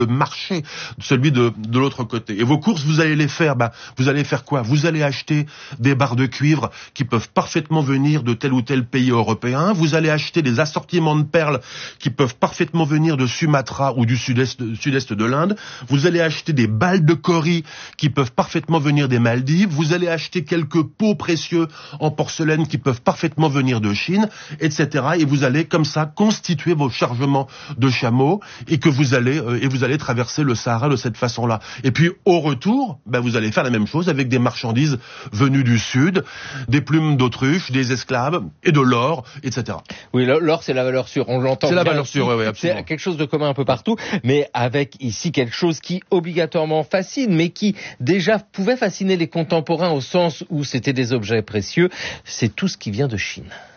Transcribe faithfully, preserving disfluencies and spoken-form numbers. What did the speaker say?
le marché, celui de, de l'autre côté. Et vos courses, vous allez les faire, ben, vous allez faire quoi? Vous allez acheter des barres de cuivre qui peuvent parfaitement venir de tel ou tel pays européen. Vous allez acheter des assortiments de perles qui peuvent parfaitement venir de Sumatra ou du sud-est, sud-est de l'Inde. Vous allez acheter des balles de Cori qui peuvent parfaitement venir des Maldives. Vous allez acheter quelques pots précieux en porcelaine qui peuvent parfaitement venir de Chine, et cetera. Et vous allez comme ça constituer vos chargements de chameaux et que vous allez euh, et vous allez traverser le Sahara de cette façon-là. Et puis au retour, ben, vous allez faire la même chose avec des marchandises venues du sud, des plumes d'autruche, des esclaves et de l'or, et cetera. Oui, l'or c'est la valeur sûre, on l'entend. C'est la bien valeur ici. sûre, oui, oui, absolument. C'est quelque chose de commun un peu partout, mais avec ici quelque chose qui obligatoirement fascine, mais qui déjà pouvait fasciner les contemporains au sens où c'était des objets précieux, c'est tout ce qui vient de Chine.